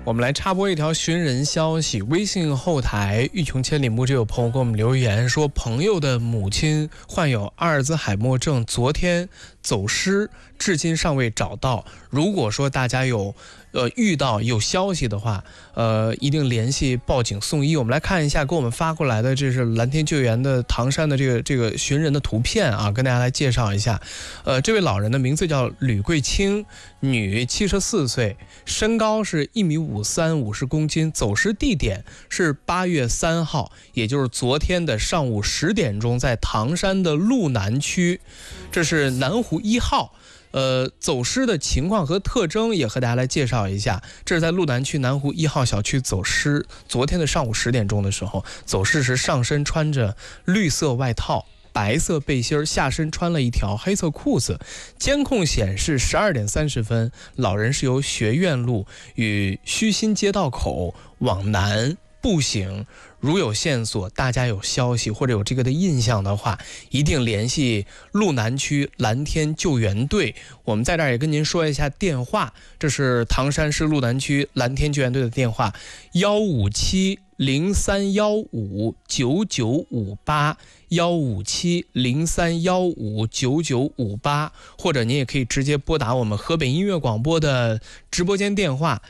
我们来插播一条寻人消息，微信后台欲穷千里目，就有朋友给我们留言说，朋友的母亲患有阿尔兹海默症，昨天走失，至今尚未找到。如果说大家遇到有消息的话，一定联系报警送医。我们来看一下给我们发过来的，这是蓝天救援的唐山的这个寻人的图片啊，跟大家来介绍一下。这位老人的名字叫吕桂清，女，74岁，身高是1.53米，50公斤，走失地点是8月3号，也就是昨天的上午10点钟，在唐山的路南区，这是南湖1号。走失的情况和特征也和大家来介绍一下。这是在路南区南湖1号小区走失，昨天的上午10点钟的时候，走失时上身穿着绿色外套，白色背心，下身穿了一条黑色裤子。监控显示12点30分，老人是由学院路与虚心街道口往南步行。如有线索，大家有消息或者有这个的印象的话，一定联系路南区蓝天救援队。我们在这儿也跟您说一下电话，这是唐山市路南区蓝天救援队的电话：157-0315-9958，157-0315-9958，或者您也可以直接拨打我们河北音乐广播的直播间电话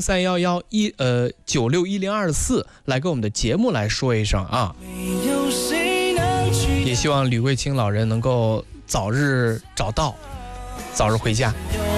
0311961024，来跟我们的节目来说一声啊。也希望吕桂清老人能够早日找到，早日回家。